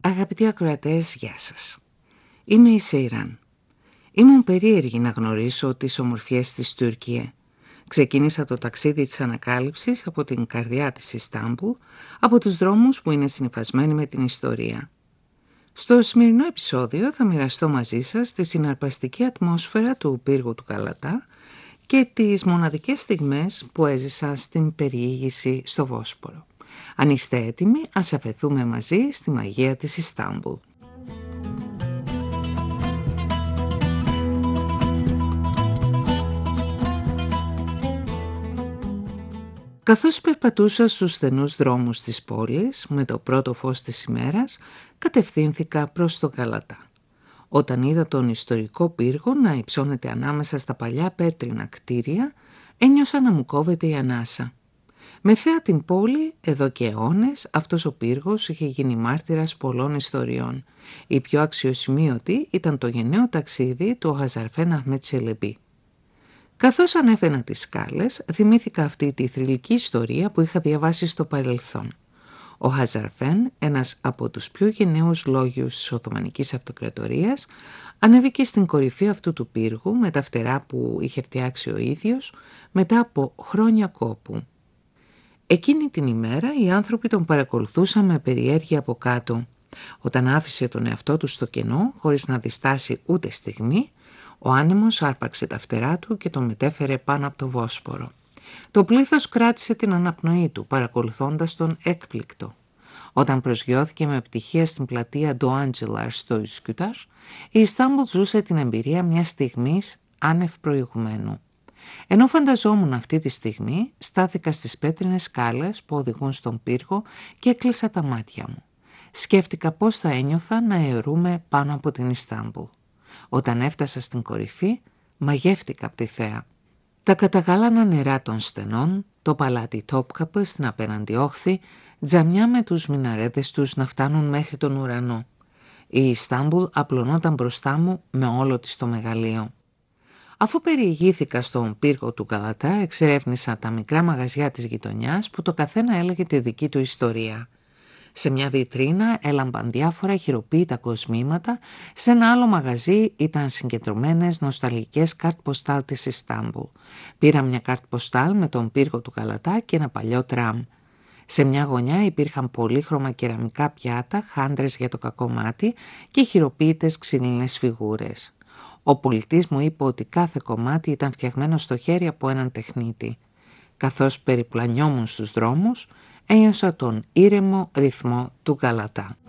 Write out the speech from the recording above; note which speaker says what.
Speaker 1: Αγαπητοί ακροατές, γεια σας. Είμαι η Σεϊράν. Ήμουν περίεργη να γνωρίσω τις ομορφιές της Τουρκία. Ξεκίνησα το ταξίδι της ανακάλυψης από την καρδιά της Ιστάμπουλ, από τους δρόμους που είναι συνυφασμένοι με την ιστορία. Στο σημερινό επεισόδιο θα μοιραστώ μαζί σας τη συναρπαστική ατμόσφαιρα του πύργου του Καλατά και τις μοναδικές στιγμές που έζησα στην περιήγηση στο Βόσπορο. Αν είστε έτοιμοι, ας αφαιθούμε μαζί στη μαγεία της Ιστάμπουλ. Καθώς περπατούσα στους στενούς δρόμους της πόλης, με το πρώτο φως της ημέρας, κατευθύνθηκα προς το Καλατά. Όταν είδα τον ιστορικό πύργο να υψώνεται ανάμεσα στα παλιά πέτρινα κτίρια, ένιωσα να μου κόβεται η ανάσα. Με θέα την πόλη, εδώ και αιώνες, αυτός ο πύργος είχε γίνει μάρτυρας πολλών ιστοριών. Η πιο αξιοσημείωτη ήταν το γενναίο ταξίδι του Χαζαρφέν Αχμέτ Τσελεμπή. Καθώς ανέβαινα τις σκάλες, θυμήθηκα αυτή τη θρυλική ιστορία που είχα διαβάσει στο παρελθόν. Ο Χαζαρφέν, ένας από τους πιο γενναίους λόγιους της Οθωμανικής Αυτοκρατορίας, ανέβηκε στην κορυφή αυτού του πύργου με τα φτερά που είχε φτιάξει ο ίδιος μετά από χρόνια κόπου. Εκείνη την ημέρα οι άνθρωποι τον παρακολουθούσαν με περιέργεια από κάτω. Όταν άφησε τον εαυτό του στο κενό, χωρίς να διστάσει ούτε στιγμή, ο άνεμος άρπαξε τα φτερά του και τον μετέφερε πάνω από το Βόσπορο. Το πλήθος κράτησε την αναπνοή του, παρακολουθώντας τον έκπληκτο. Όταν προσγειώθηκε με πτυχία στην πλατεία Ντοάντζελαρ στο Ισκουτάρ, η Ιστάμπουλ ζούσε την εμπειρία μιας στιγμής άνευ προηγουμένου. Ενώ φανταζόμουν αυτή τη στιγμή, στάθηκα στις πέτρινες σκάλες που οδηγούν στον πύργο και έκλεισα τα μάτια μου. Σκέφτηκα πώς θα ένιωθα να αιωρούμε πάνω από την Ιστάμπουλ. Όταν έφτασα στην κορυφή, μαγεύτηκα από τη θέα. Τα καταγάλανα νερά των στενών, το παλάτι Τόπκαπε στην απέναντι όχθη, τζαμιά με τους μιναρέδες τους να φτάνουν μέχρι τον ουρανό. Η Ιστάμπουλ απλωνόταν μπροστά μου με όλο της το μεγαλείο. Αφού περιηγήθηκα στον πύργο του Καλατά, εξερεύνησα τα μικρά μαγαζιά της γειτονιάς που το καθένα έλεγε τη δική του ιστορία. Σε μια βιτρίνα έλαμπαν διάφορα χειροποίητα κοσμήματα, σε ένα άλλο μαγαζί ήταν συγκεντρωμένες νοσταλγικές κάρτ ποστάλ της Ιστάμπουλ. Πήρα μια κάρτ ποστάλ με τον πύργο του Καλατά και ένα παλιό τραμ. Σε μια γωνιά υπήρχαν πολύχρωμα κεραμικά πιάτα, χάντρες για το κακό μάτι και χειροποίητες ξύλινες φιγούρες. Ο πολιτής μου είπε ότι κάθε κομμάτι ήταν φτιαγμένο στο χέρι από έναν τεχνίτη. Καθώς περιπλανιόμουν στους δρόμους, ένιωσα τον ήρεμο ρυθμό του Καλατά.